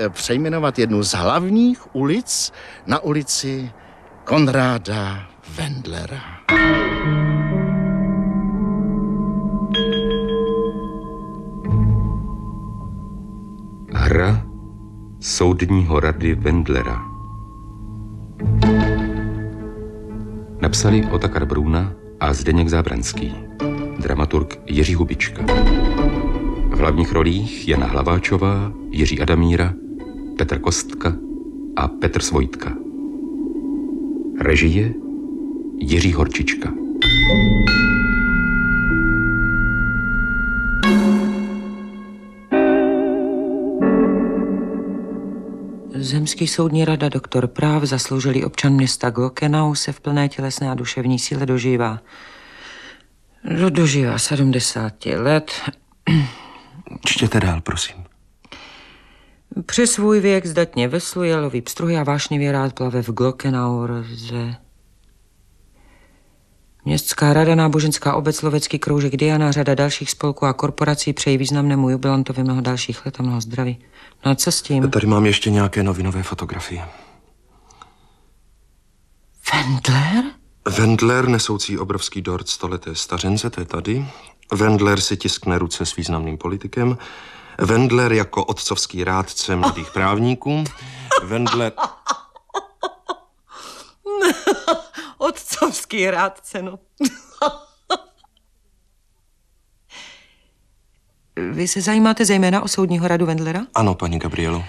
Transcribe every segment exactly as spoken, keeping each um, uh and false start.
přejmenovat jednu z hlavních ulic na ulici Konráda Wendlera. Hra soudního rady Wendlera. Napsali Otakar Brůna a Zdeněk Zábranský. Dramaturg Jiří Hubička. V hlavních rolích Jana Hlaváčová, Jiří Adamíra, Petr Kostka a Petr Svojtka. Režie Jiří Horčička. Zemský soudní rada, doktor práv, zasloužilý občan města Glockenau, se v plné tělesné a duševní síle dožívá. Do, dožívá sedmdesáti let. Čtěte dál, prosím. Přes svůj věk zdatně vesluje, loví pstruhy a vášnivě rád plave v Glockenau roze. Městská rada, náboženská obec, lovecký kroužek Diana, řada dalších spolků a korporací přejí významnému jubilantovi mnoho dalších let a mnoho zdraví. No a co s tím? Tady mám ještě nějaké novinové fotografie. Wendler? Wendler, nesoucí obrovský dort stoleté stařence, to je tady. Wendler si tiskne ruce s významným politikem. Wendler jako otcovský rádce mladých právníků. Wendler... Otcovský rádce, no. Vy se zajímáte zejména o soudního radu Wendlera? Ano, paní Gabrielo.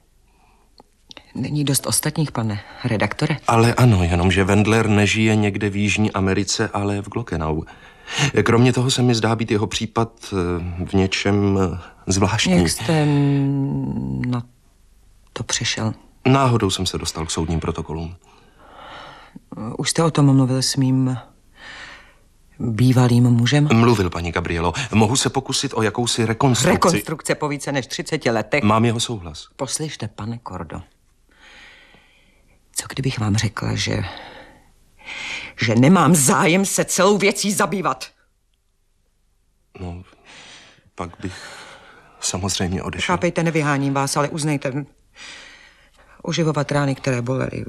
Není dost ostatních, pane redaktore? Ale ano, jenomže Wendler nežije někde v Jižní Americe, ale v Glockenau. Kromě toho se mi zdá být jeho případ v něčem zvláštní. Jak jste na to přišel? Náhodou jsem se dostal k soudním protokolům. Už jste o tom mluvil s mým bývalým mužem? Mluvil, paní Gabrielo. Mohu se pokusit o jakousi rekonstrukci. Rekonstrukce po více než třiceti letech? Mám jeho souhlas. Poslyšte, pane Kordo. Co kdybych vám řekla, že... že nemám zájem se celou věcí zabývat? No, pak bych samozřejmě odešel. Chápejte, nevyháním vás, ale uznejte. Oživovat rány, které bolely.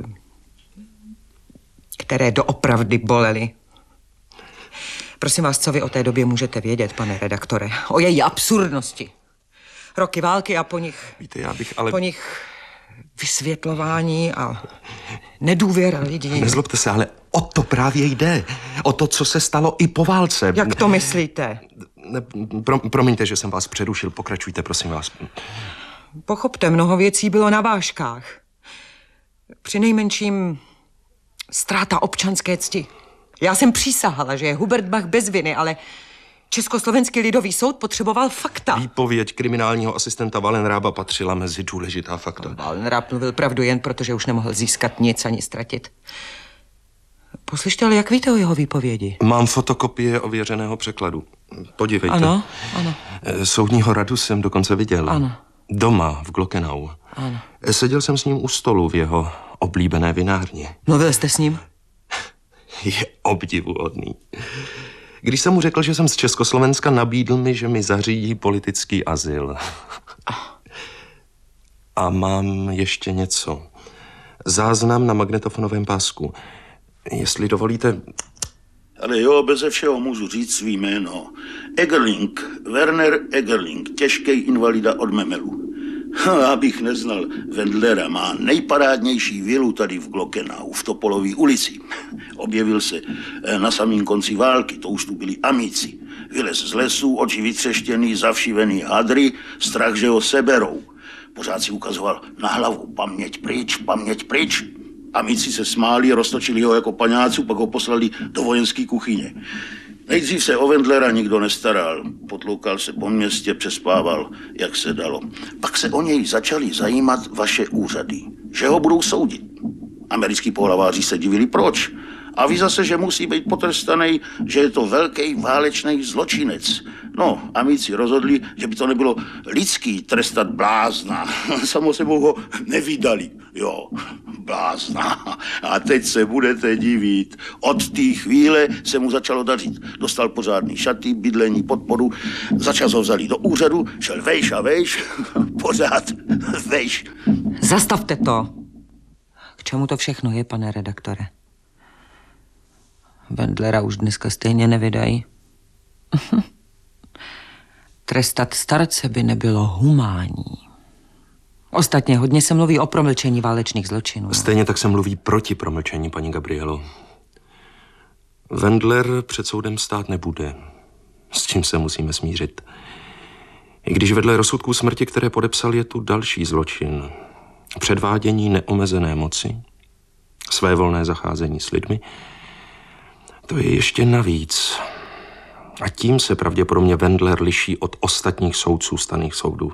Které doopravdy bolely. Prosím vás, co vy o té době můžete vědět, pane redaktore? O její absurdnosti. Roky války a po nich... Víte, já bych ale... Po nich vysvětlování a nedůvěra lidí. Nezlobte se, ale o to právě jde. O to, co se stalo i po válce. Jak to myslíte? Ne, pro, promiňte, že jsem vás přerušil. Pokračujte, prosím vás. Pochopte, mnoho věcí bylo na vážkách. Přinejmenším ztráta občanské cti. Já jsem přísahala, že je Hubert Bach bez viny, ale Československý lidový soud potřeboval fakta. Výpověď kriminálního asistenta Wallenrába patřila mezi důležitá fakta. Wallenráb mluvil pravdu jen proto, že už nemohl získat nic ani ztratit. Poslyšte, ale jak víte o jeho výpovědi? Mám fotokopie ověřeného překladu. Podívejte. Ano, ano. Soudního radu jsem dokonce viděl. Ano. Doma v Glockenau. Ano. Seděl jsem s ním u stolu v jeho oblíbené vinárně. Mluvil jste s ním? Je obdivuhodný. Když jsem mu řekl, že jsem z Československa, nabídl mi, že mi zařídí politický azyl. A mám ještě něco. Záznam na magnetofonovém pásku. Jestli dovolíte... Ale jo, beze všeho můžu říct svý jméno. Egerling, Werner Egerling, těžký invalida od memelu. Abych neznal Wendlera, má nejparádnější vilu tady v Glockenau, v Topolový ulici. Objevil se na samém konci války, to už tu byli amici. Vylez z lesu, oči vytřeštěný, zavšivený hadry, strach, že ho seberou. Pořád si ukazoval na hlavu, paměť pryč, paměť pryč. Amici se smáli, roztočili ho jako paňácu, pak ho poslali do vojenské kuchyně. Nejdřív se o Wendlera nikdo nestaral. Potloukal se po městě, přespával, jak se dalo. Pak se o něj začali zajímat vaše úřady, že ho budou soudit. Americký pohlaváři se divili, proč. A ví zase, že musí být potrestaný, že je to velký válečný zločinec. No, amici rozhodli, že by to nebylo lidský trestat blázna. Samo sebou ho nevydali. Jo, blázna. A teď se budete divit. Od té chvíle se mu začalo dařit. Dostal pořádný šaty, bydlení, podporu. Začas ho vzali do úřadu, šel vejš a vejš. Pořád vejš. Zastavte to. K čemu to všechno je, pane redaktore? Wendlera už dneska stejně nevydají. Trestat starce by nebylo humánní. Ostatně hodně se mluví o promlčení válečných zločinů. Stejně tak se mluví proti promlčení, paní Gabrielo. Wendler před soudem stát nebude. S čím se musíme smířit. I když vedle rozsudků smrti, které podepsal, je tu další zločin. Předvádění neomezené moci, svévolné zacházení s lidmi, to je ještě navíc. A tím se pravděpodobně Wendler liší od ostatních soudců stanných soudů.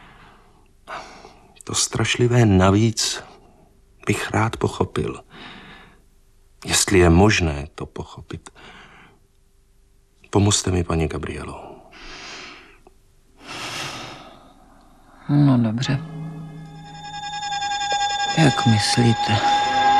To strašlivé navíc bych rád pochopil. Jestli je možné to pochopit. Pomozte mi, paní Gabrielo. No dobře. Jak myslíte?